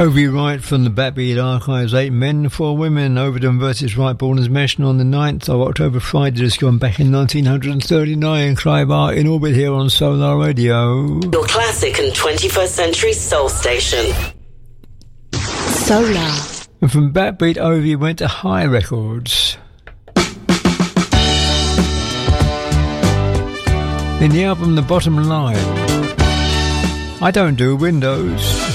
Ovie Wright from the Backbeat Archives, 8 Men, 4 Women, Overton versus Wright, born as mentioned on the 9th of October, Friday, just gone back in 1939. Clive Art in orbit here on Solar Radio. Your classic and 21st century soul station. Solar. And from Backbeat, Ovie went to High Records. In the album The Bottom Line, I Don't Do Windows.